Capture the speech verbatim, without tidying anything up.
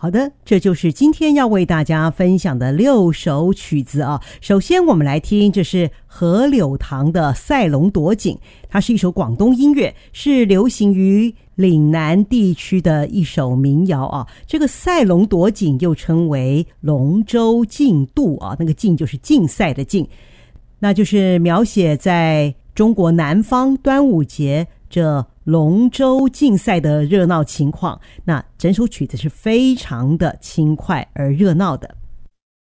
好的，这就是今天要为大家分享的六首曲子啊。首先我们来听，这是何柳堂的《赛龙夺锦》，它是一首广东音乐，是流行于岭南地区的一首民谣啊。这个赛龙夺锦又称为龙舟竞渡啊，那个竞就是竞赛的竞，那就是描写在中国南方端午节这龙舟竞赛的热闹情况。那整首曲子是非常的轻快而热闹的。